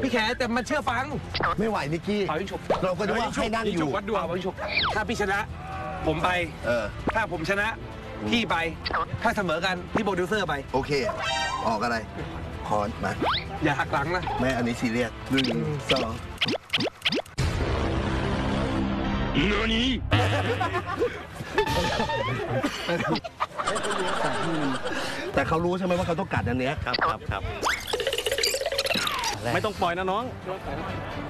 พี่แขแต่มันเชื่อฟังไม่ไหวนิกกี้เป่ายิงฉุบเราก็นึกว่าให้นั่งอยู่วัดดวงเป่ายิงฉุบถ้าพี่ชนะ ผมไป ถ้าผมชนะพี่ไป ถ้าเสมอกันพี่โปรดิวเซอร์ไปโอเค ออกอะไรคอนมาอย่าหักหลังนะแม่อันนี้ซีเรียส1 2แต่เขารู้ใช่ไหมว่าเขาต้องกัดอันเนี้ยครับไม่ต้องปล่อยนะน้อง